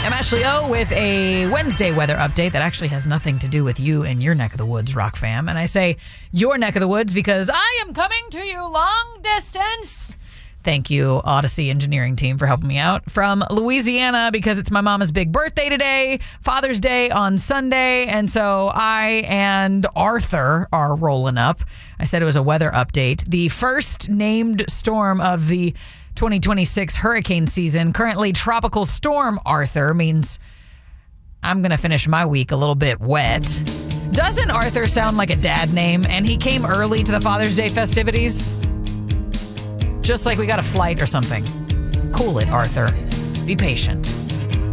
I'm Ashley O with a Wednesday weather update that actually has nothing to do with you and your neck of the woods, Rock fam. And I say your neck of the woods because I am coming to you long distance. Thank you, Odyssey Engineering Team, for helping me out. From Louisiana, because it's my mama's big birthday today, Father's Day on Sunday, and so I and Arthur are rolling up. I said it was a weather update. The first named storm of the 2026 hurricane season, currently Tropical Storm Arthur, means I'm going to finish my week a little bit wet. Doesn't Arthur sound like a dad name? And he came early to the Father's Day festivities? Just like we got a flight or something. Cool it, Arthur. Be patient.